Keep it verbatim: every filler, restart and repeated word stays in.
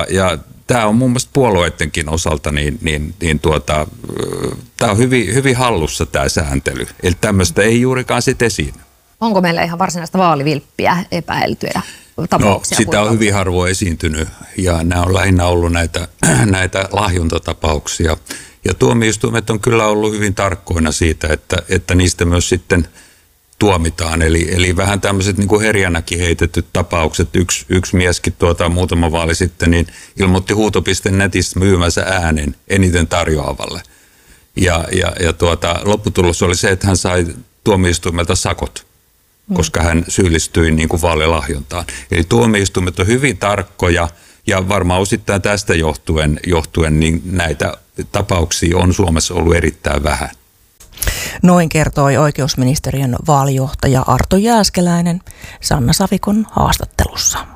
Ja, ja tämä on muun muassa puolueidenkin osalta, niin, niin, niin tuota, tämä on hyvin, hyvin hallussa tämä sääntely. Eli tämmöistä ei juurikaan sitten esiinny. Onko meillä ihan varsinaista vaalivilppiä epäiltyjä tapauksia? No, sitä on hyvin harvoin esiintynyt ja nämä on lähinnä ollut näitä, näitä lahjontatapauksia. Ja tuomioistuimet on kyllä ollut hyvin tarkkoina siitä, että, että niistä myös sitten tuomitaan. Eli, eli vähän tämmöiset niin kuin herjänäkin heitetyt tapaukset. Yksi, yksi mieskin tuota, muutama vaali sitten niin ilmoitti huuto piste netissä myymänsä äänen eniten tarjoavalle. Ja, ja, ja tuota, lopputulos oli se, että hän sai tuomioistuimelta sakot, koska hän syyllistyi niin kuin vaalilahjontaan. Eli tuomioistuimet on hyvin tarkkoja ja varmaan osittain tästä johtuen, johtuen niin näitä tapauksia on Suomessa ollut erittäin vähän. Noin kertoi oikeusministeriön vaalijohtaja Arto Jääskeläinen Sanna Savikon haastattelussa.